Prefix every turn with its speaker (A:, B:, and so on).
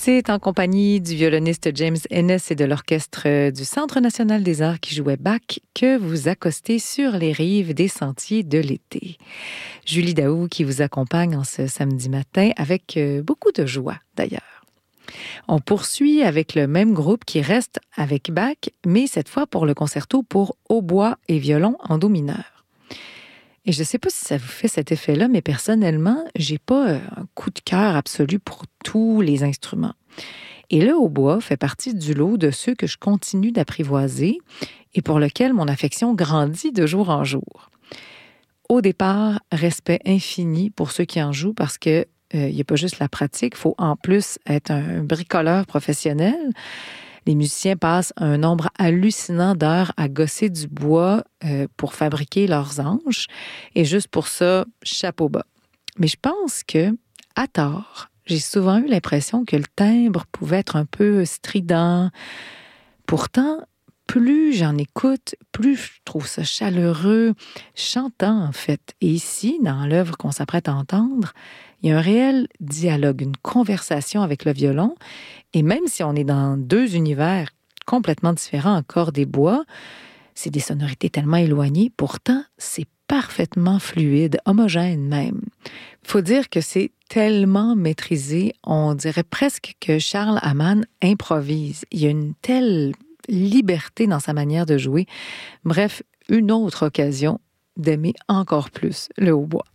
A: C'est en compagnie du violoniste James Ennis et de l'orchestre du Centre national des arts qui jouait Bach que vous accostez sur les rives des sentiers de l'été. Julie Daou qui vous accompagne en ce samedi matin avec beaucoup de joie d'ailleurs. On poursuit avec le même groupe qui reste avec Bach, mais cette fois pour le concerto pour hautbois et violon en do mineur. Et je ne sais pas si ça vous fait cet effet-là, mais personnellement, j'ai pas un coup de cœur absolu pour tous les instruments. Et le hautbois fait partie du lot de ceux que je continue d'apprivoiser et pour lequel mon affection grandit de jour en jour. Au départ, respect infini pour ceux qui en jouent parce que il n'y a pas juste la pratique, il faut en plus être un bricoleur professionnel. Les musiciens passent un nombre hallucinant d'heures à gosser du bois pour fabriquer leurs anges. Et juste pour ça, chapeau bas. Mais je pense que, à tort, j'ai souvent eu l'impression que le timbre pouvait être un peu strident. Pourtant, plus j'en écoute, plus je trouve ça chaleureux, chantant en fait. Et ici, dans l'œuvre qu'on s'apprête à entendre, il y a un réel dialogue, une conversation avec le violon. Et même si on est dans deux univers complètement différents en cordes et bois, c'est des sonorités tellement éloignées, pourtant c'est parfaitement fluide, homogène même. Il faut dire que c'est tellement maîtrisé, on dirait presque que Charles Hamann improvise. Il y a une telle liberté dans sa manière de jouer. Bref, une autre occasion d'aimer encore plus le hautbois.